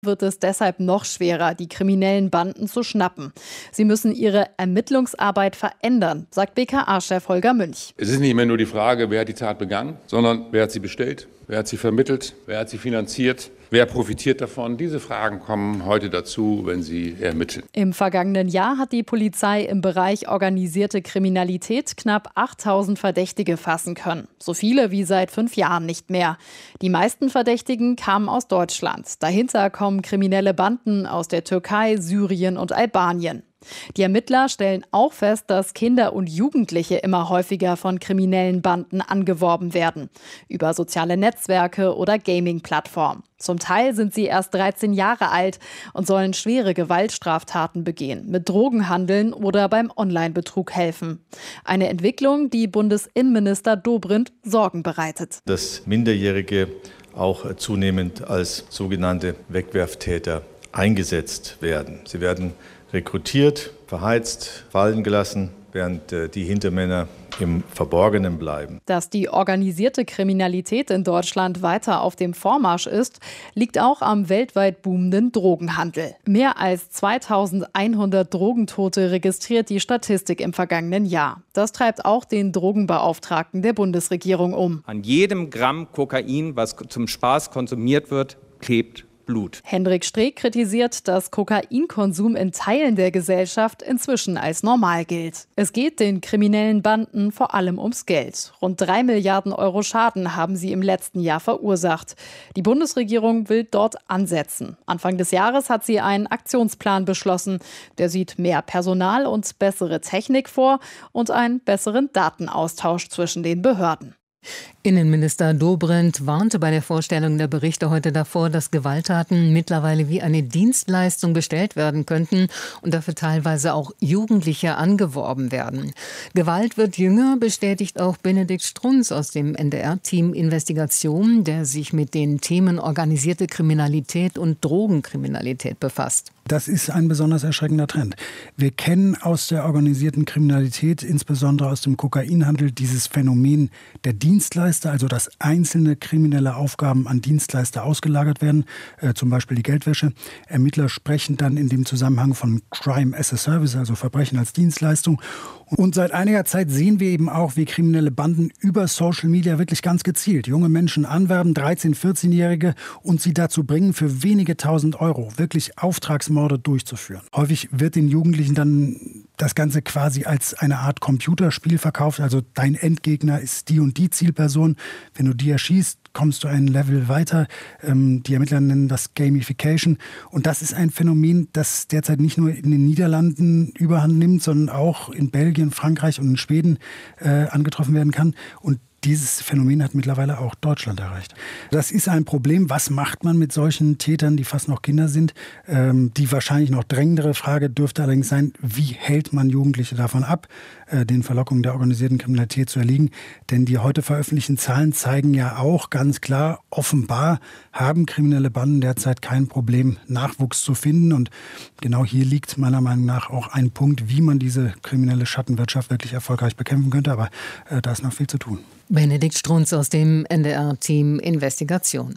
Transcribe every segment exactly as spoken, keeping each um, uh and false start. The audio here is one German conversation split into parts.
wird es deshalb noch schwerer, die kriminellen Banden zu schnappen. Sie müssen ihre Ermittlungsarbeit verändern, sagt B K A-Chef Holger Münch. Es ist nicht mehr nur die Frage, wer hat die Tat begangen, sondern wer hat sie bestellt, wer hat sie vermittelt, wer hat sie finanziert, wer profitiert davon. Diese Fragen kommen heute dazu, wenn sie ermitteln. Im vergangenen Jahr hat die Polizei im Bereich organisierte Kriminalität knapp achttausend Verdächtige fassen können. So viele wie seit fünf Jahren nicht mehr. Die meisten Verdächtigen kamen aus Deutschland. Dahinter kommen kriminelle Banden aus der Türkei, Syrien und Albanien. Die Ermittler stellen auch fest, dass Kinder und Jugendliche immer häufiger von kriminellen Banden angeworben werden. Über soziale Netzwerke oder Gaming-Plattformen. Zum Teil sind sie erst dreizehn Jahre alt und sollen schwere Gewaltstraftaten begehen, mit Drogen handeln oder beim Online-Betrug helfen. Eine Entwicklung, die Bundesinnenminister Dobrindt Sorgen bereitet. Dass Minderjährige auch zunehmend als sogenannte Wegwerftäter eingesetzt werden. Sie werden rekrutiert, verheizt, fallen gelassen, während äh, die Hintermänner im Verborgenen bleiben. Dass die organisierte Kriminalität in Deutschland weiter auf dem Vormarsch ist, liegt auch am weltweit boomenden Drogenhandel. Mehr als zweitausendeinhundert Drogentote registriert die Statistik im vergangenen Jahr. Das treibt auch den Drogenbeauftragten der Bundesregierung um. An jedem Gramm Kokain, was zum Spaß konsumiert wird, klebt Blut. Hendrik Streeck kritisiert, dass Kokainkonsum in Teilen der Gesellschaft inzwischen als normal gilt. Es geht den kriminellen Banden vor allem ums Geld. Rund drei Milliarden Euro Schaden haben sie im letzten Jahr verursacht. Die Bundesregierung will dort ansetzen. Anfang des Jahres hat sie einen Aktionsplan beschlossen. Der sieht mehr Personal und bessere Technik vor und einen besseren Datenaustausch zwischen den Behörden. Innenminister Dobrindt warnte bei der Vorstellung der Berichte heute davor, dass Gewalttaten mittlerweile wie eine Dienstleistung bestellt werden könnten und dafür teilweise auch Jugendliche angeworben werden. Gewalt wird jünger, bestätigt auch Benedikt Strunz aus dem N D R-Team Investigation, der sich mit den Themen organisierte Kriminalität und Drogenkriminalität befasst. Das ist ein besonders erschreckender Trend. Wir kennen aus der organisierten Kriminalität, insbesondere aus dem Kokainhandel, dieses Phänomen der Dienstleister, also dass einzelne kriminelle Aufgaben an Dienstleister ausgelagert werden, äh, zum Beispiel die Geldwäsche. Ermittler sprechen dann in dem Zusammenhang von Crime as a Service, also Verbrechen als Dienstleistung. Und seit einiger Zeit sehen wir eben auch, wie kriminelle Banden über Social Media wirklich ganz gezielt junge Menschen anwerben, dreizehn-, vierzehnjährige, und sie dazu bringen, für wenige tausend Euro wirklich Auftragsmorde durchzuführen. Häufig wird den Jugendlichen dann das Ganze quasi als eine Art Computerspiel verkauft. Also dein Endgegner ist die und die Zielperson. Wenn du die erschießt, kommst du ein Level weiter. Ähm, die Ermittler nennen das Gamification. Und das ist ein Phänomen, das derzeit nicht nur in den Niederlanden überhand nimmt, sondern auch in Belgien, Frankreich und in Schweden äh, angetroffen werden kann. Und dieses Phänomen hat mittlerweile auch Deutschland erreicht. Das ist ein Problem. Was macht man mit solchen Tätern, die fast noch Kinder sind? Ähm, die wahrscheinlich noch drängendere Frage dürfte allerdings sein, wie hält man Jugendliche davon ab, äh, den Verlockungen der organisierten Kriminalität zu erliegen? Denn die heute veröffentlichten Zahlen zeigen ja auch ganz klar, offenbar haben kriminelle Banden derzeit kein Problem, Nachwuchs zu finden. Und genau hier liegt meiner Meinung nach auch ein Punkt, wie man diese kriminelle Schattenwirtschaft wirklich erfolgreich bekämpfen könnte. Aber äh, da ist noch viel zu tun. Benedikt Strunz aus dem N D R-Team Investigation.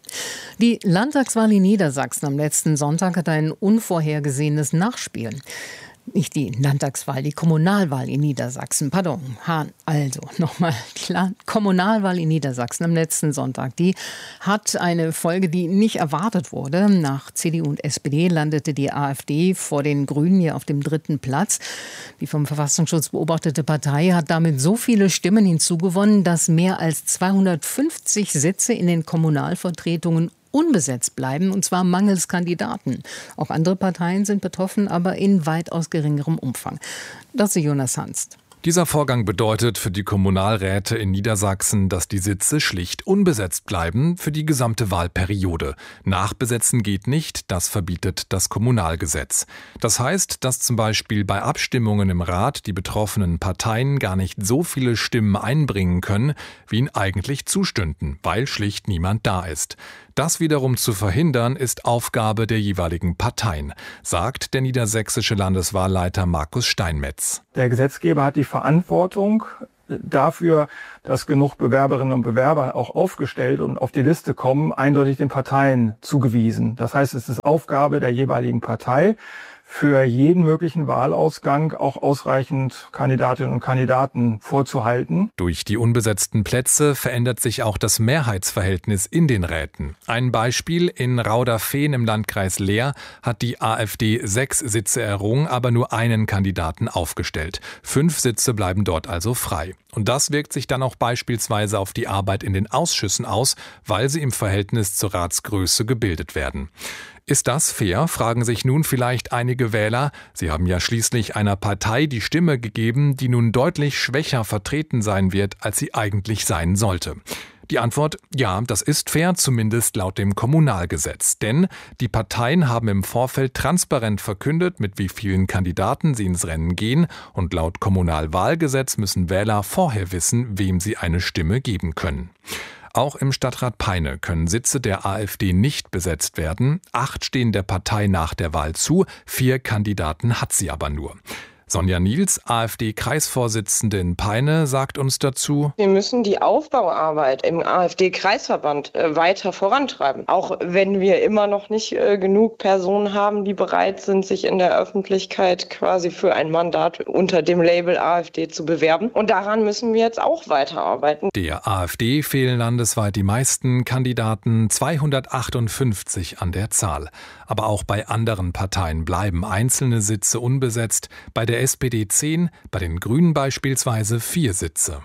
Die Landtagswahl in Niedersachsen am letzten Sonntag hat ein unvorhergesehenes Nachspiel. Nicht die Landtagswahl, die Kommunalwahl in Niedersachsen. Pardon, also nochmal, die Kommunalwahl in Niedersachsen am letzten Sonntag, die hat eine Folge, die nicht erwartet wurde. Nach C D U und S P D landete die AfD vor den Grünen hier auf dem dritten Platz. Die vom Verfassungsschutz beobachtete Partei hat damit so viele Stimmen hinzugewonnen, dass mehr als zweihundertfünfzig Sitze in den Kommunalvertretungen unbesetzt bleiben, und zwar mangels Kandidaten. Auch andere Parteien sind betroffen, aber in weitaus geringerem Umfang. Das ist Jonas Hanst. Dieser Vorgang bedeutet für die Kommunalräte in Niedersachsen, dass die Sitze schlicht unbesetzt bleiben für die gesamte Wahlperiode. Nachbesetzen geht nicht, das verbietet das Kommunalgesetz. Das heißt, dass zum Beispiel bei Abstimmungen im Rat die betroffenen Parteien gar nicht so viele Stimmen einbringen können, wie ihnen eigentlich zustünden, weil schlicht niemand da ist. Das wiederum zu verhindern, ist Aufgabe der jeweiligen Parteien, sagt der niedersächsische Landeswahlleiter Markus Steinmetz. Der Gesetzgeber hat die Verantwortung, dafür, dass genug Bewerberinnen und Bewerber auch aufgestellt und auf die Liste kommen, eindeutig den Parteien zugewiesen. Das heißt, es ist Aufgabe der jeweiligen Partei, für jeden möglichen Wahlausgang auch ausreichend Kandidatinnen und Kandidaten vorzuhalten. Durch die unbesetzten Plätze verändert sich auch das Mehrheitsverhältnis in den Räten. Ein Beispiel: In Rauderfehn im Landkreis Leer hat die AfD sechs Sitze errungen, aber nur einen Kandidaten aufgestellt. Fünf Sitze bleiben dort also frei. Und das wirkt sich dann auch beispielsweise auf die Arbeit in den Ausschüssen aus, weil sie im Verhältnis zur Ratsgröße gebildet werden. Ist das fair, fragen sich nun vielleicht einige Wähler. Sie haben ja schließlich einer Partei die Stimme gegeben, die nun deutlich schwächer vertreten sein wird, als sie eigentlich sein sollte. Die Antwort: Ja, das ist fair, zumindest laut dem Kommunalgesetz. Denn die Parteien haben im Vorfeld transparent verkündet, mit wie vielen Kandidaten sie ins Rennen gehen. Und laut Kommunalwahlgesetz müssen Wähler vorher wissen, wem sie eine Stimme geben können. Auch im Stadtrat Peine können Sitze der AfD nicht besetzt werden. Acht stehen der Partei nach der Wahl zu, vier Kandidaten hat sie aber nur. Sonja Niels, AfD-Kreisvorsitzende in Peine, sagt uns dazu: Wir müssen die Aufbauarbeit im AfD-Kreisverband weiter vorantreiben. Auch wenn wir immer noch nicht genug Personen haben, die bereit sind, sich in der Öffentlichkeit quasi für ein Mandat unter dem Label AfD zu bewerben. Und daran müssen wir jetzt auch weiterarbeiten. Der AfD fehlen landesweit die meisten Kandidaten, zweihundertachtundfünfzig an der Zahl. Aber auch bei anderen Parteien bleiben einzelne Sitze unbesetzt. Bei der S P D zehn, bei den Grünen beispielsweise vier Sitze.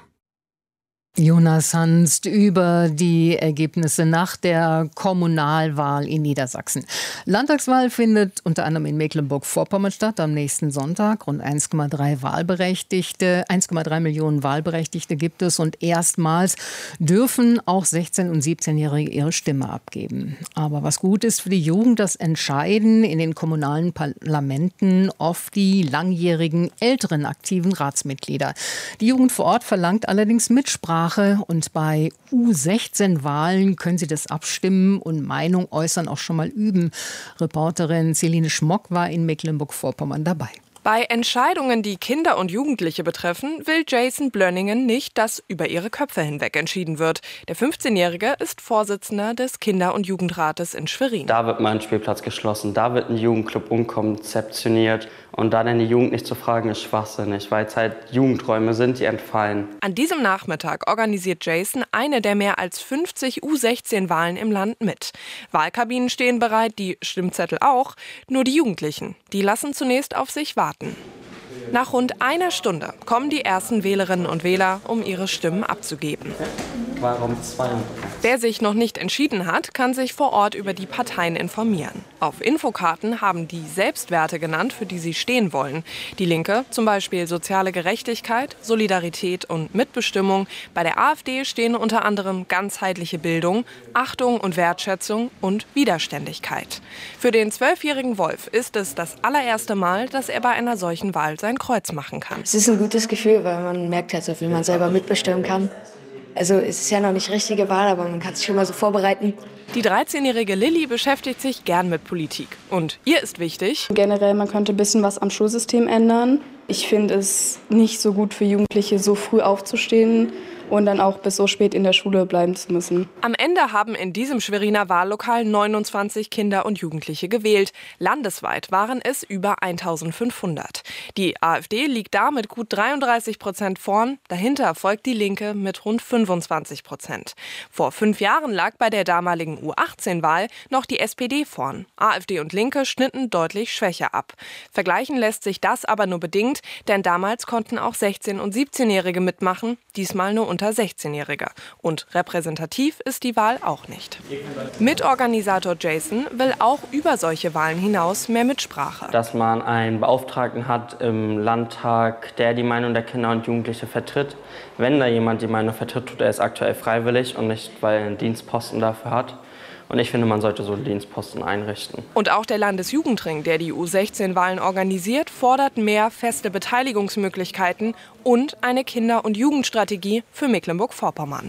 Jonas Hanst über die Ergebnisse nach der Kommunalwahl in Niedersachsen. Landtagswahl findet unter anderem in Mecklenburg-Vorpommern statt am nächsten Sonntag. Rund eins Komma drei Wahlberechtigte, eins Komma drei Millionen Wahlberechtigte gibt es und erstmals dürfen auch sechzehn- und siebzehnjährige ihre Stimme abgeben. Aber was gut ist für die Jugend, das entscheiden in den kommunalen Parlamenten oft die langjährigen älteren aktiven Ratsmitglieder. Die Jugend vor Ort verlangt allerdings Mitsprache. Und bei U sechzehn Wahlen können Sie das Abstimmen und Meinung äußern auch schon mal üben. Reporterin Celine Schmock war in Mecklenburg-Vorpommern dabei. Bei Entscheidungen, die Kinder und Jugendliche betreffen, will Jason Blönningen nicht, dass über ihre Köpfe hinweg entschieden wird. Der fünfzehnjährige ist Vorsitzender des Kinder- und Jugendrates in Schwerin. Da wird mal ein Spielplatz geschlossen, da wird ein Jugendclub umkonzeptioniert. Und dann in die Jugend nicht zu fragen, ist schwachsinnig, weil es halt Jugendräume sind, die entfallen. An diesem Nachmittag organisiert Jason eine der mehr als fünfzig U sechzehn Wahlen im Land mit. Wahlkabinen stehen bereit, die Stimmzettel auch, nur die Jugendlichen, die lassen zunächst auf sich warten. Nach rund einer Stunde kommen die ersten Wählerinnen und Wähler, um ihre Stimmen abzugeben. Warum zwei? Wer sich noch nicht entschieden hat, kann sich vor Ort über die Parteien informieren. Auf Infokarten haben die Selbstwerte genannt, für die sie stehen wollen. Die Linke zum Beispiel soziale Gerechtigkeit, Solidarität und Mitbestimmung. Bei der AfD stehen unter anderem ganzheitliche Bildung, Achtung und Wertschätzung und Widerständigkeit. Für den zwölfjährigen Wolf ist es das allererste Mal, dass er bei einer solchen Wahl sein Kreuz machen kann. Es ist ein gutes Gefühl, weil man merkt halt so viel, man selber mitbestimmen kann. Also es ist ja noch nicht richtige Wahl, aber man kann sich schon mal so vorbereiten. Die dreizehnjährige Lilly beschäftigt sich gern mit Politik. Und ihr ist wichtig: Generell, man könnte ein bisschen was am Schulsystem ändern. Ich finde es nicht so gut für Jugendliche, so früh aufzustehen und dann auch bis so spät in der Schule bleiben zu müssen. Am Ende haben in diesem Schweriner Wahllokal neunundzwanzig Kinder und Jugendliche gewählt. Landesweit waren es über eintausendfünfhundert. Die AfD liegt da mit gut dreiunddreißig Prozent vorn. Dahinter folgt die Linke mit rund fünfundzwanzig Prozent. Vor fünf Jahren lag bei der damaligen U achtzehn Wahl noch die S P D vorn. AfD und Linke schnitten deutlich schwächer ab. Vergleichen lässt sich das aber nur bedingt, denn damals konnten auch sechzehn- und siebzehnjährige mitmachen, diesmal nur unter sechzehnjährige. Und repräsentativ ist die Wahl auch nicht. Mitorganisator Jason will auch über solche Wahlen hinaus mehr Mitsprache. Dass man einen Beauftragten hat im Landtag, der die Meinung der Kinder und Jugendliche vertritt. Wenn da jemand die Meinung vertritt, tut er es aktuell freiwillig und nicht, weil er einen Dienstposten dafür hat. Und ich finde, man sollte so Dienstposten einrichten. Und auch der Landesjugendring, der die U sechzehn Wahlen organisiert, fordert mehr feste Beteiligungsmöglichkeiten und eine Kinder- und Jugendstrategie für Mecklenburg-Vorpommern.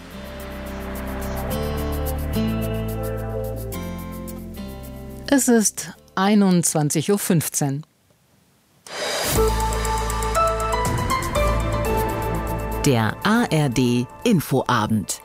Es ist einundzwanzig Uhr fünfzehn. Der A R D Infoabend.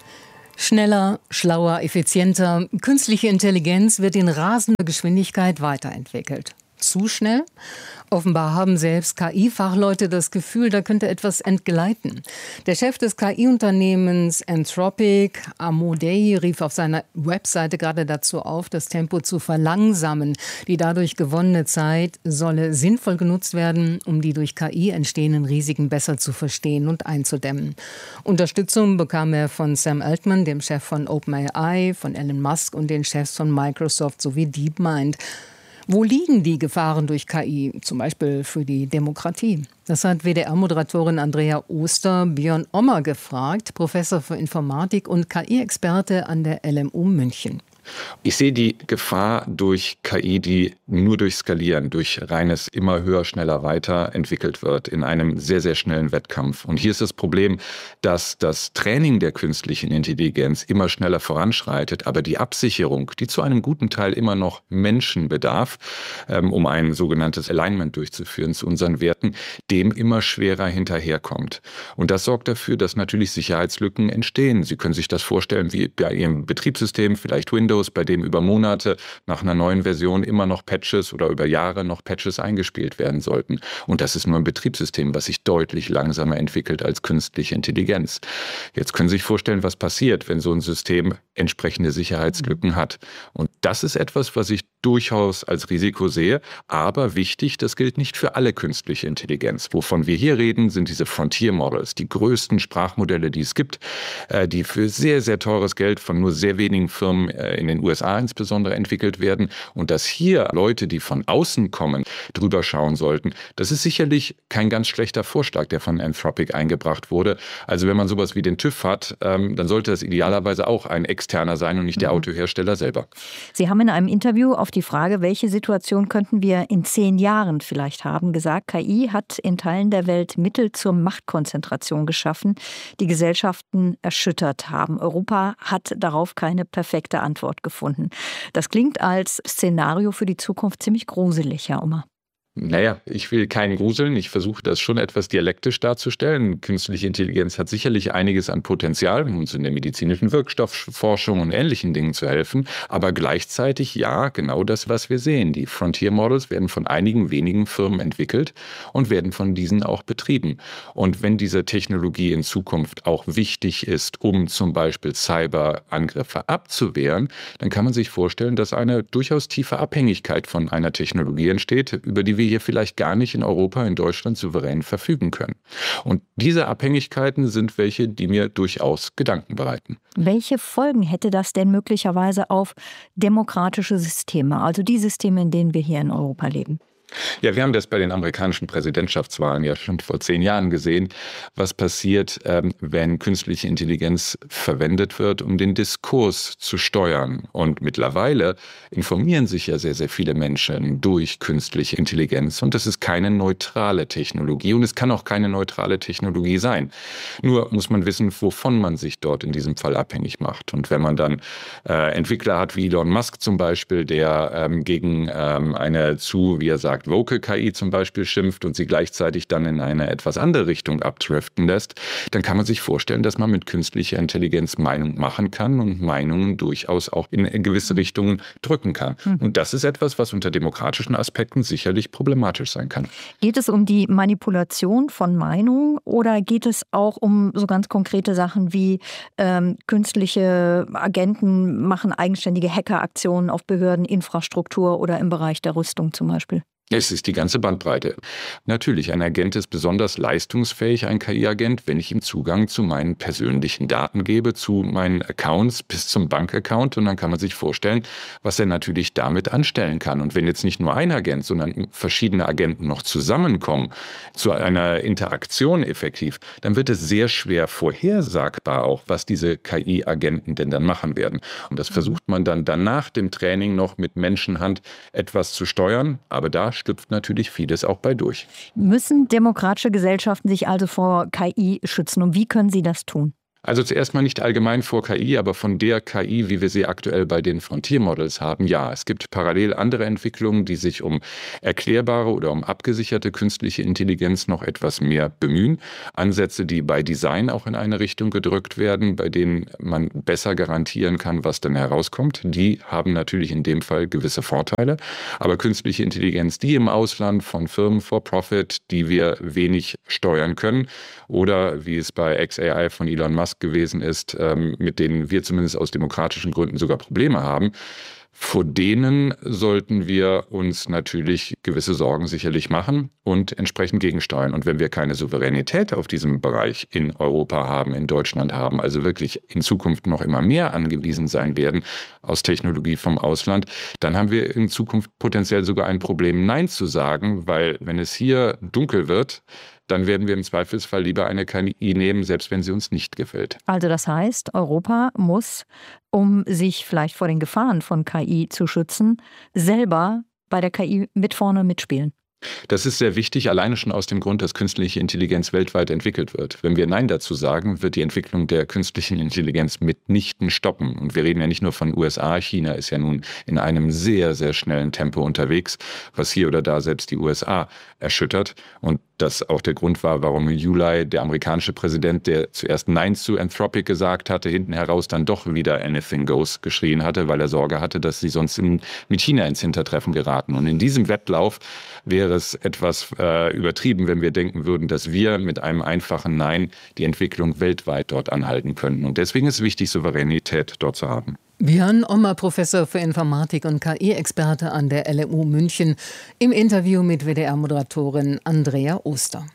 Schneller, schlauer, effizienter. Künstliche Intelligenz wird in rasender Geschwindigkeit weiterentwickelt. Zu schnell? Offenbar haben selbst K I-Fachleute das Gefühl, da könnte etwas entgleiten. Der Chef des K I-Unternehmens Anthropic, Amodei, rief auf seiner Webseite gerade dazu auf, das Tempo zu verlangsamen. Die dadurch gewonnene Zeit solle sinnvoll genutzt werden, um die durch K I entstehenden Risiken besser zu verstehen und einzudämmen. Unterstützung bekam er von Sam Altman, dem Chef von OpenAI, von Elon Musk und den Chefs von Microsoft sowie DeepMind. Wo liegen die Gefahren durch K I, zum Beispiel für die Demokratie? Das hat W D R-Moderatorin Andrea Oster Björn Ommer gefragt, Professor für Informatik und K I-Experte an der L M U München. Ich sehe die Gefahr durch K I, die nur durch Skalieren, durch reines immer höher, schneller, weiter entwickelt wird in einem sehr, sehr schnellen Wettkampf. Und hier ist das Problem, dass das Training der künstlichen Intelligenz immer schneller voranschreitet, aber die Absicherung, die zu einem guten Teil immer noch Menschen bedarf, ähm, um ein sogenanntes Alignment durchzuführen zu unseren Werten, dem immer schwerer hinterherkommt. Und das sorgt dafür, dass natürlich Sicherheitslücken entstehen. Sie können sich das vorstellen wie bei Ihrem Betriebssystem, vielleicht Windows, bei dem über Monate nach einer neuen Version immer noch Patches oder über Jahre noch Patches eingespielt werden sollten. Und das ist nur ein Betriebssystem, was sich deutlich langsamer entwickelt als künstliche Intelligenz. Jetzt können Sie sich vorstellen, was passiert, wenn so ein System entsprechende Sicherheitslücken hat. Und das ist etwas, was ich durchaus als Risiko sehe. Aber wichtig, das gilt nicht für alle künstliche Intelligenz. Wovon wir hier reden, sind diese Frontier Models, die größten Sprachmodelle, die es gibt, die für sehr, sehr teures Geld von nur sehr wenigen Firmen in den U S A insbesondere entwickelt werden. Und dass hier Leute, die von außen kommen, drüber schauen sollten, das ist sicherlich kein ganz schlechter Vorschlag, der von Anthropic eingebracht wurde. Also wenn man sowas wie den TÜV hat, ähm, dann sollte das idealerweise auch ein externer sein und nicht der Autohersteller selber. Sie haben in einem Interview auf die Frage, welche Situation könnten wir in zehn Jahren vielleicht haben, gesagt, K I hat in Teilen der Welt Mittel zur Machtkonzentration geschaffen, die Gesellschaften erschüttert haben. Europa hat darauf keine perfekte Antwort gefunden. Das klingt als Szenario für die Zukunft ziemlich gruselig, Herr Ommer. Naja, ich will keinen gruseln. Ich versuche das schon etwas dialektisch darzustellen. Künstliche Intelligenz hat sicherlich einiges an Potenzial, um uns in der medizinischen Wirkstoffforschung und ähnlichen Dingen zu helfen. Aber gleichzeitig, ja, genau das, was wir sehen. Die Frontier Models werden von einigen wenigen Firmen entwickelt und werden von diesen auch betrieben. Und wenn diese Technologie in Zukunft auch wichtig ist, um zum Beispiel Cyberangriffe abzuwehren, dann kann man sich vorstellen, dass eine durchaus tiefe Abhängigkeit von einer Technologie entsteht, über die wir hier vielleicht gar nicht in Europa, in Deutschland souverän verfügen können. Und diese Abhängigkeiten sind welche, die mir durchaus Gedanken bereiten. Welche Folgen hätte das denn möglicherweise auf demokratische Systeme, also die Systeme, in denen wir hier in Europa leben? Ja, wir haben das bei den amerikanischen Präsidentschaftswahlen ja schon vor zehn Jahren gesehen, was passiert, ähm, wenn künstliche Intelligenz verwendet wird, um den Diskurs zu steuern. Und mittlerweile informieren sich ja sehr, sehr viele Menschen durch künstliche Intelligenz. Und das ist keine neutrale Technologie und es kann auch keine neutrale Technologie sein. Nur muss man wissen, wovon man sich dort in diesem Fall abhängig macht. Und wenn man dann äh, Entwickler hat wie Elon Musk zum Beispiel, der ähm, gegen ähm, eine zu, wie er sagt, Vocal K I zum Beispiel schimpft und sie gleichzeitig dann in eine etwas andere Richtung abdriften lässt, dann kann man sich vorstellen, dass man mit künstlicher Intelligenz Meinung machen kann und Meinungen durchaus auch in gewisse Richtungen drücken kann. Mhm. Und das ist etwas, was unter demokratischen Aspekten sicherlich problematisch sein kann. Geht es um die Manipulation von Meinungen oder geht es auch um so ganz konkrete Sachen wie ähm, künstliche Agenten machen eigenständige Hackeraktionen auf Behörden, Infrastruktur oder im Bereich der Rüstung zum Beispiel? Es ist die ganze Bandbreite. Natürlich, ein Agent ist besonders leistungsfähig, ein K I-Agent, wenn ich ihm Zugang zu meinen persönlichen Daten gebe, zu meinen Accounts bis zum Bankaccount. Und dann kann man sich vorstellen, was er natürlich damit anstellen kann. Und wenn jetzt nicht nur ein Agent, sondern verschiedene Agenten noch zusammenkommen, zu einer Interaktion effektiv, dann wird es sehr schwer vorhersagbar auch, was diese K I-Agenten denn dann machen werden. Und das versucht man dann danach dem Training noch mit Menschenhand etwas zu steuern. Aber da schlüpft natürlich vieles auch bei durch. Müssen demokratische Gesellschaften sich also vor K I schützen und wie können sie das tun? Also zuerst mal nicht allgemein vor K I, aber von der K I, wie wir sie aktuell bei den Frontier-Models haben, ja. Es gibt parallel andere Entwicklungen, die sich um erklärbare oder um abgesicherte künstliche Intelligenz noch etwas mehr bemühen. Ansätze, die bei Design auch in eine Richtung gedrückt werden, bei denen man besser garantieren kann, was dann herauskommt. Die haben natürlich in dem Fall gewisse Vorteile. Aber künstliche Intelligenz, die im Ausland von Firmen for Profit, die wir wenig steuern können, oder wie es bei X A I von Elon Musk gewesen ist, mit denen wir zumindest aus demokratischen Gründen sogar Probleme haben, vor denen sollten wir uns natürlich gewisse Sorgen sicherlich machen und entsprechend gegensteuern. Und wenn wir keine Souveränität auf diesem Bereich in Europa haben, in Deutschland haben, also wirklich in Zukunft noch immer mehr angewiesen sein werden aus Technologie vom Ausland, dann haben wir in Zukunft potenziell sogar ein Problem, Nein zu sagen, weil wenn es hier dunkel wird, dann werden wir im Zweifelsfall lieber eine K I nehmen, selbst wenn sie uns nicht gefällt. Also das heißt, Europa muss, um sich vielleicht vor den Gefahren von K I zu schützen, selber bei der K I mit vorne mitspielen. Das ist sehr wichtig, alleine schon aus dem Grund, dass künstliche Intelligenz weltweit entwickelt wird. Wenn wir Nein dazu sagen, wird die Entwicklung der künstlichen Intelligenz mitnichten stoppen. Und wir reden ja nicht nur von U S A, China ist ja nun in einem sehr, sehr schnellen Tempo unterwegs, was hier oder da selbst die U S A erschüttert. Und das auch der Grund war, warum im Juli der amerikanische Präsident, der zuerst Nein zu Anthropic gesagt hatte, hinten heraus dann doch wieder Anything Goes geschrien hatte, weil er Sorge hatte, dass sie sonst in, mit China ins Hintertreffen geraten. Und in diesem Wettlauf wäre es etwas äh, übertrieben, wenn wir denken würden, dass wir mit einem einfachen Nein die Entwicklung weltweit dort anhalten könnten. Und deswegen ist es wichtig, Souveränität dort zu haben. Björn Ommer, Professor für Informatik und K I-Experte an der L M U München, im Interview mit W D R-Moderatorin Andrea Oster.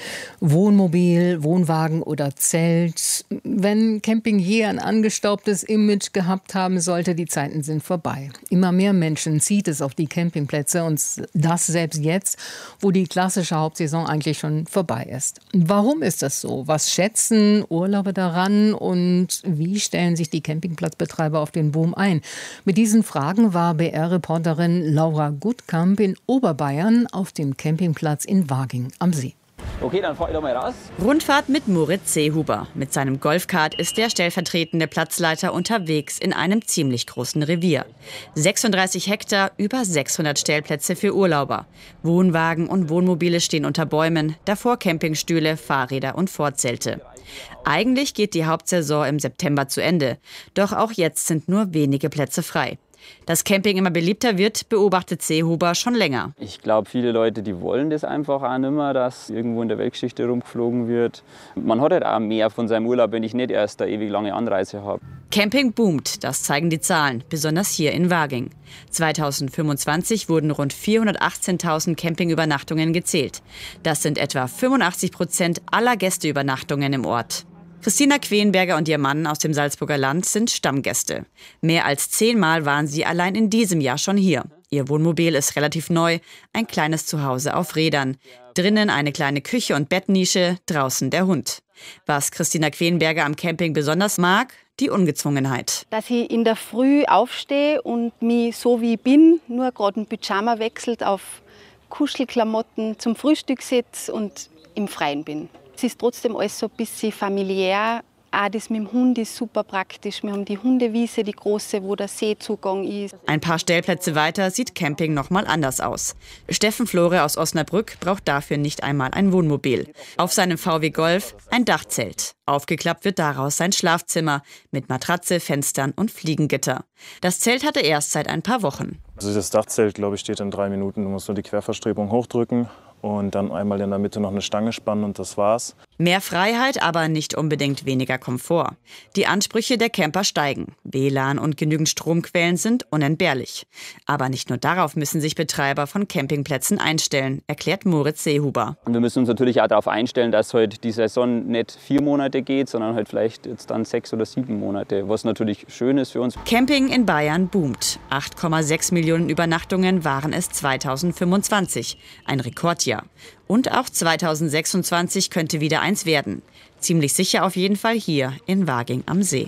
Wohnmobil, Wohnwagen oder Zelt. Wenn Camping je ein angestaubtes Image gehabt haben sollte, die Zeiten sind vorbei. Immer mehr Menschen zieht es auf die Campingplätze und das selbst jetzt, wo die klassische Hauptsaison eigentlich schon vorbei ist. Warum ist das so? Was schätzen Urlauber daran und wie stellen sich die Campingplatzbetreiber auf den Boom ein? Mit diesen Fragen war B R-Reporterin Laura Gutkamp in Oberbayern auf dem Campingplatz in Waging am See. Okay, dann fahr ich doch mal raus. Rundfahrt mit Moritz Seehuber. Mit seinem Golfkart ist der stellvertretende Platzleiter unterwegs in einem ziemlich großen Revier. sechsunddreißig Hektar, über sechshundert Stellplätze für Urlauber. Wohnwagen und Wohnmobile stehen unter Bäumen, davor Campingstühle, Fahrräder und Vorzelte. Eigentlich geht die Hauptsaison im September zu Ende. Doch auch jetzt sind nur wenige Plätze frei. Dass Camping immer beliebter wird, beobachtet Seehuber schon länger. Ich glaube, viele Leute, die wollen das einfach auch nicht mehr, dass irgendwo in der Weltgeschichte rumgeflogen wird. Man hat halt auch mehr von seinem Urlaub, wenn ich nicht erst eine ewig lange Anreise habe. Camping boomt, das zeigen die Zahlen, besonders hier in Waging. zweitausendfünfundzwanzig wurden rund vierhundertachtzehntausend Campingübernachtungen gezählt. Das sind etwa fünfundachtzig Prozent aller Gästeübernachtungen im Ort. Christina Quenberger und ihr Mann aus dem Salzburger Land sind Stammgäste. Mehr als zehnmal waren sie allein in diesem Jahr schon hier. Ihr Wohnmobil ist relativ neu, ein kleines Zuhause auf Rädern. Drinnen eine kleine Küche und Bettnische, draußen der Hund. Was Christina Quenberger am Camping besonders mag, die Ungezwungenheit. Dass ich in der Früh aufstehe und mich so wie ich bin, nur gerade ein Pyjama wechselt, auf Kuschelklamotten zum Frühstück sitze und im Freien bin. Es ist trotzdem alles so ein bisschen familiär. Auch das mit dem Hund ist super praktisch. Wir haben die Hundewiese, die große, wo der Seezugang ist. Ein paar Stellplätze weiter sieht Camping noch mal anders aus. Steffen Flore aus Osnabrück braucht dafür nicht einmal ein Wohnmobil. Auf seinem V W Golf ein Dachzelt. Aufgeklappt wird daraus sein Schlafzimmer mit Matratze, Fenstern und Fliegengitter. Das Zelt hatte er erst seit ein paar Wochen. Also das Dachzelt, glaube ich, steht in drei Minuten. Du musst nur die Querverstrebung hochdrücken. Und dann einmal in der Mitte noch eine Stange spannen und das war's. Mehr Freiheit, aber nicht unbedingt weniger Komfort. Die Ansprüche der Camper steigen. W L A N und genügend Stromquellen sind unentbehrlich. Aber nicht nur darauf müssen sich Betreiber von Campingplätzen einstellen, erklärt Moritz Seehuber. Und wir müssen uns natürlich auch darauf einstellen, dass halt die Saison nicht vier Monate geht, sondern halt vielleicht jetzt dann sechs oder sieben Monate, was natürlich schön ist für uns. Camping in Bayern boomt. acht Komma sechs Millionen Übernachtungen waren es zweitausendfünfundzwanzig. Ein Rekordjahr. Und auch zweitausendsechsundzwanzig könnte wieder eins werden. Ziemlich sicher auf jeden Fall hier in Waging am See.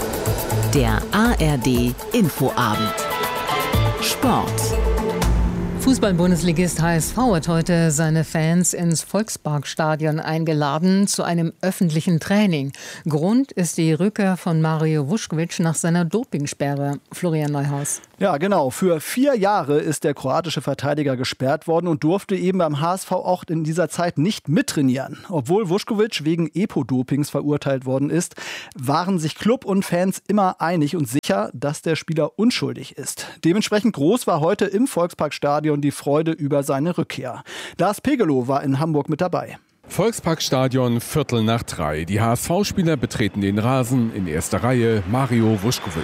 Der A R D Infoabend. Sport. Fußball-Bundesligist H S V hat heute seine Fans ins Volksparkstadion eingeladen zu einem öffentlichen Training. Grund ist die Rückkehr von Mario Vuskovic nach seiner Dopingsperre. Florian Neuhaus. Ja, genau. Für vier Jahre ist der kroatische Verteidiger gesperrt worden und durfte eben beim H S V auch in dieser Zeit nicht mittrainieren. Obwohl Vuskovic wegen Epo-Dopings verurteilt worden ist, waren sich Club und Fans immer einig und sicher, dass der Spieler unschuldig ist. Dementsprechend groß war heute im Volksparkstadion die Freude über seine Rückkehr. Lars Pegelow war in Hamburg mit dabei. Volksparkstadion, Viertel nach drei. Die H S V-Spieler betreten den Rasen. In erster Reihe Mario Vuskovic.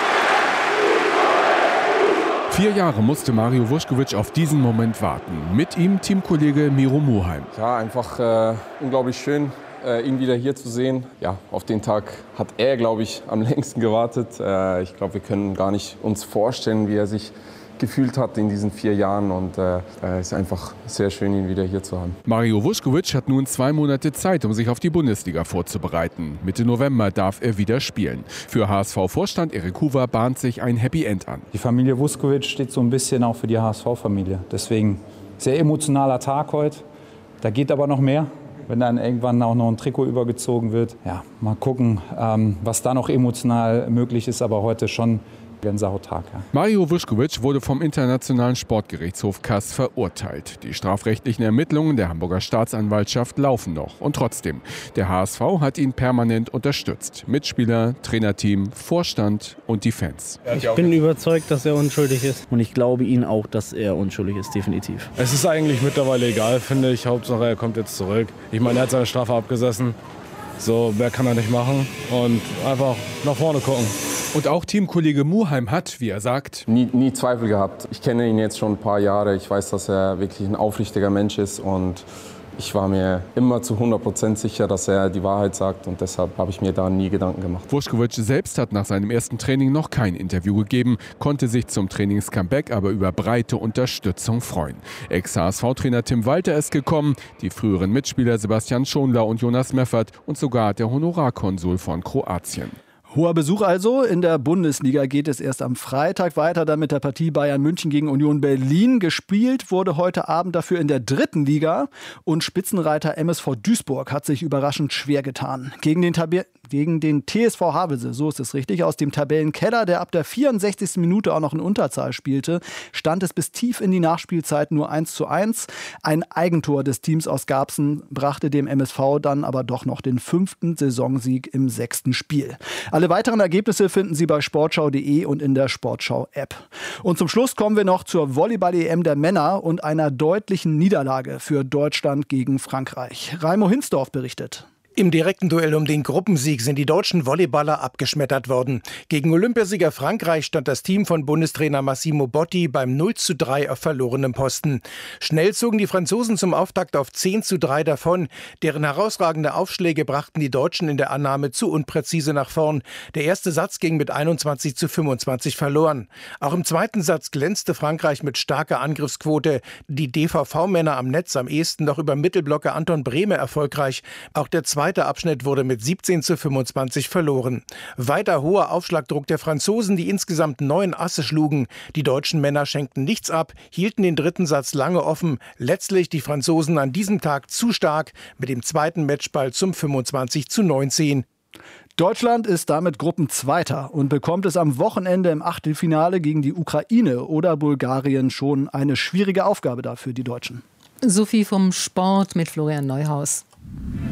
Vier Jahre musste Mario Vuskovic auf diesen Moment warten. Mit ihm Teamkollege Miro Muheim. Ja, einfach äh, unglaublich schön, äh, ihn wieder hier zu sehen. Ja, auf den Tag hat er, glaube ich, am längsten gewartet. Äh, ich glaube, wir können gar nicht uns vorstellen, wie er sich gefühlt hat in diesen vier Jahren und es äh, ist einfach sehr schön, ihn wieder hier zu haben. Mario Vuskovic hat nun zwei Monate Zeit, um sich auf die Bundesliga vorzubereiten. Mitte November darf er wieder spielen. Für H S V-Vorstand Erik Huber bahnt sich ein Happy End an. Die Familie Vuskovic steht so ein bisschen auch für die H S V-Familie. Deswegen sehr emotionaler Tag heute. Da geht aber noch mehr, wenn dann irgendwann auch noch ein Trikot übergezogen wird. Ja, mal gucken, ähm, was da noch emotional möglich ist, aber heute schon Gänsehaut-Tag. Ja. Mario Vuskovic wurde vom Internationalen Sportgerichtshof Kass verurteilt. Die strafrechtlichen Ermittlungen der Hamburger Staatsanwaltschaft laufen noch. Und trotzdem, der H S V hat ihn permanent unterstützt. Mitspieler, Trainerteam, Vorstand und die Fans. Ich bin überzeugt, dass er unschuldig ist. Und ich glaube ihn auch, dass er unschuldig ist, definitiv. Es ist eigentlich mittlerweile egal, finde ich. Hauptsache, er kommt jetzt zurück. Ich meine, er hat seine Strafe abgesessen. So, mehr kann er nicht machen. Und einfach nach vorne gucken. Und auch Teamkollege Muheim hat, wie er sagt, nie, nie Zweifel gehabt. Ich kenne ihn jetzt schon ein paar Jahre. Ich weiß, dass er wirklich ein aufrichtiger Mensch ist. Und ich war mir immer zu hundert Prozent sicher, dass er die Wahrheit sagt. Und deshalb habe ich mir da nie Gedanken gemacht. Vuskovic selbst hat nach seinem ersten Training noch kein Interview gegeben, konnte sich zum Trainingscomeback aber über breite Unterstützung freuen. Ex-H S V-Trainer Tim Walter ist gekommen, die früheren Mitspieler Sebastian Schonlau und Jonas Meffert und sogar der Honorarkonsul von Kroatien. Hoher Besuch also. In der Bundesliga geht es erst am Freitag weiter, dann mit der Partie Bayern München gegen Union Berlin. Gespielt wurde heute Abend dafür in der dritten Liga. Und Spitzenreiter M S V Duisburg hat sich überraschend schwer getan. Gegen den, Tab- gegen den T S V Havelse, so ist es richtig, aus dem Tabellenkeller, der ab der vierundsechzigsten Minute auch noch in Unterzahl spielte, stand es bis tief in die Nachspielzeit nur eins zu eins. Ein Eigentor des Teams aus Garbsen brachte dem M S V dann aber doch noch den fünften Saisonsieg im sechsten Spiel. Alle weiteren Ergebnisse finden Sie bei sportschau punkt de und in der Sportschau-App. Und zum Schluss kommen wir noch zur Volleyball-E M der Männer und einer deutlichen Niederlage für Deutschland gegen Frankreich. Raimo Hinsdorf berichtet. Im direkten Duell um den Gruppensieg sind die deutschen Volleyballer abgeschmettert worden. Gegen Olympiasieger Frankreich stand das Team von Bundestrainer Massimo Botti beim null zu drei auf verlorenem Posten. Schnell zogen die Franzosen zum Auftakt auf zehn zu drei davon. Deren herausragende Aufschläge brachten die Deutschen in der Annahme zu unpräzise nach vorn. Der erste Satz ging mit einundzwanzig zu fünfundzwanzig verloren. Auch im zweiten Satz glänzte Frankreich mit starker Angriffsquote. Die D V V-Männer am Netz am ehesten noch über Mittelblocker Anton Brehme erfolgreich. Auch der zweite Der Abschnitt wurde mit siebzehn zu fünfundzwanzig verloren. Weiter hoher Aufschlagdruck der Franzosen, die insgesamt neun Asse schlugen. Die deutschen Männer schenkten nichts ab, hielten den dritten Satz lange offen. Letztlich die Franzosen an diesem Tag zu stark mit dem zweiten Matchball zum fünfundzwanzig zu neunzehn. Deutschland ist damit Gruppenzweiter und bekommt es am Wochenende im Achtelfinale gegen die Ukraine oder Bulgarien schon eine schwierige Aufgabe dafür, die Deutschen. Sophie vom Sport mit Florian Neuhaus.